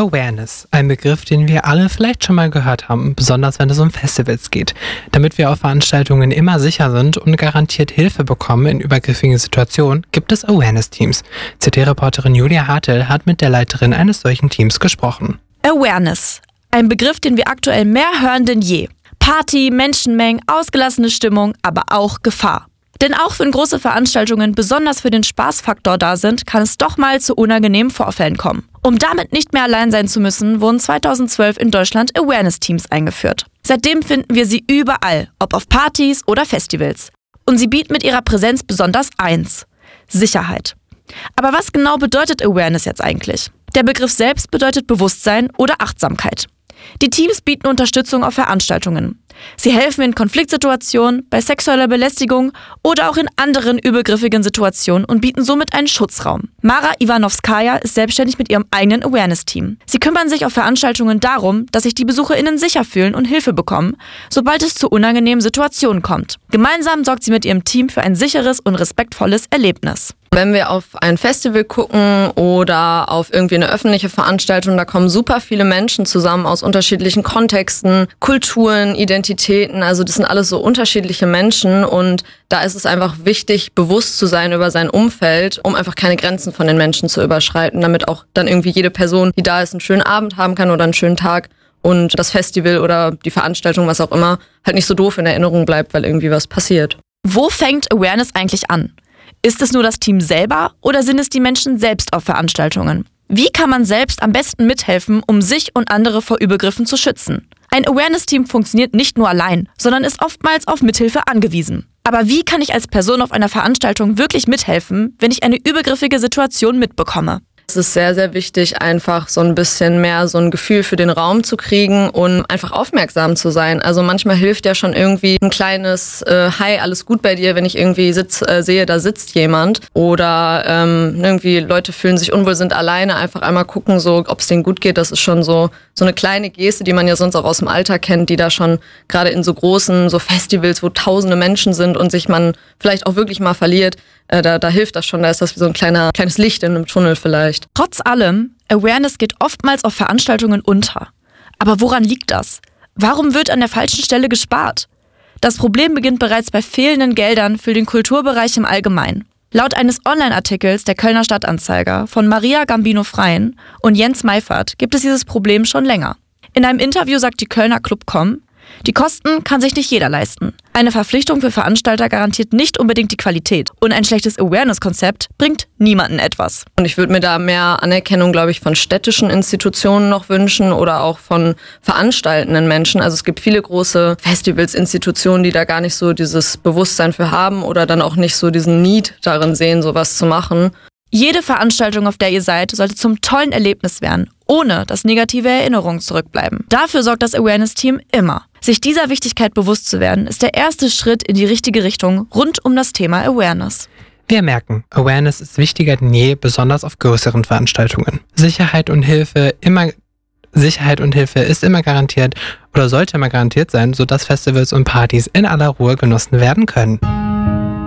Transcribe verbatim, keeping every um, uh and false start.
Awareness, ein Begriff, den wir alle vielleicht schon mal gehört haben, besonders wenn es um Festivals geht. Damit wir auf Veranstaltungen immer sicher sind und garantiert Hilfe bekommen in übergriffigen Situationen, gibt es Awareness-Teams. C T-Reporterin Julia Hartl hat mit der Leiterin eines solchen Teams gesprochen. Awareness, ein Begriff, den wir aktuell mehr hören denn je. Party, Menschenmengen, ausgelassene Stimmung, aber auch Gefahr. Denn auch wenn große Veranstaltungen besonders für den Spaßfaktor da sind, kann es doch mal zu unangenehmen Vorfällen kommen. Um damit nicht mehr allein sein zu müssen, wurden zweitausendzwölf in Deutschland Awareness-Teams eingeführt. Seitdem finden wir sie überall, ob auf Partys oder Festivals. Und sie bieten mit ihrer Präsenz besonders eins: Sicherheit. Aber was genau bedeutet Awareness jetzt eigentlich? Der Begriff selbst bedeutet Bewusstsein oder Achtsamkeit. Die Teams bieten Unterstützung auf Veranstaltungen. Sie helfen in Konfliktsituationen, bei sexueller Belästigung oder auch in anderen übergriffigen Situationen und bieten somit einen Schutzraum. Mara Ivanovskaja ist selbstständig mit ihrem eigenen Awareness-Team. Sie kümmern sich auf Veranstaltungen darum, dass sich die BesucherInnen sicher fühlen und Hilfe bekommen, sobald es zu unangenehmen Situationen kommt. Gemeinsam sorgt sie mit ihrem Team für ein sicheres und respektvolles Erlebnis. Wenn wir auf ein Festival gucken oder auf irgendwie eine öffentliche Veranstaltung, da kommen super viele Menschen zusammen aus unterschiedlichen Kontexten, Kulturen, Identitäten. Also das sind alles so unterschiedliche Menschen und da ist es einfach wichtig, bewusst zu sein über sein Umfeld, um einfach keine Grenzen von den Menschen zu überschreiten, damit auch dann irgendwie jede Person, die da ist, einen schönen Abend haben kann oder einen schönen Tag und das Festival oder die Veranstaltung, was auch immer, halt nicht so doof in Erinnerung bleibt, weil irgendwie was passiert. Wo fängt Awareness eigentlich an? Ist es nur das Team selber oder sind es die Menschen selbst auf Veranstaltungen? Wie kann man selbst am besten mithelfen, um sich und andere vor Übergriffen zu schützen? Ein Awareness-Team funktioniert nicht nur allein, sondern ist oftmals auf Mithilfe angewiesen. Aber wie kann ich als Person auf einer Veranstaltung wirklich mithelfen, wenn ich eine übergriffige Situation mitbekomme? Es ist sehr, sehr wichtig, einfach so ein bisschen mehr so ein Gefühl für den Raum zu kriegen und einfach aufmerksam zu sein. Also manchmal hilft ja schon irgendwie ein kleines äh, Hi, alles gut bei dir, wenn ich irgendwie sitz, äh, sehe, da sitzt jemand. Oder ähm, irgendwie Leute fühlen sich unwohl, sind alleine, einfach einmal gucken, so, ob es denen gut geht. Das ist schon so, so eine kleine Geste, die man ja sonst auch aus dem Alltag kennt, die da schon gerade in so großen so Festivals, wo tausende Menschen sind und sich man vielleicht auch wirklich mal verliert, äh, da, da hilft das schon. Da ist das wie so ein kleiner, kleines Licht in einem Tunnel vielleicht. Trotz allem, Awareness geht oftmals auf Veranstaltungen unter. Aber woran liegt das? Warum wird an der falschen Stelle gespart? Das Problem beginnt bereits bei fehlenden Geldern für den Kulturbereich im Allgemeinen. Laut eines Online-Artikels der Kölner Stadtanzeiger von Maria Gambino-Freien und Jens Meifert gibt es dieses Problem schon länger. In einem Interview sagt die Kölner Clubcom: Die Kosten kann sich nicht jeder leisten. Eine Verpflichtung für Veranstalter garantiert nicht unbedingt die Qualität. Und ein schlechtes Awareness-Konzept bringt niemanden etwas. Und ich würde mir da mehr Anerkennung, glaube ich, von städtischen Institutionen noch wünschen oder auch von veranstaltenden Menschen. Also es gibt viele große Festivals, Institutionen, die da gar nicht so dieses Bewusstsein für haben oder dann auch nicht so diesen Need darin sehen, sowas zu machen. Jede Veranstaltung, auf der ihr seid, sollte zum tollen Erlebnis werden, ohne dass negative Erinnerungen zurückbleiben. Dafür sorgt das Awareness-Team immer. Sich dieser Wichtigkeit bewusst zu werden, ist der erste Schritt in die richtige Richtung rund um das Thema Awareness. Wir merken, Awareness ist wichtiger denn je, besonders auf größeren Veranstaltungen. Sicherheit und Hilfe immer Sicherheit und Hilfe ist immer garantiert oder sollte immer garantiert sein, sodass Festivals und Partys in aller Ruhe genossen werden können.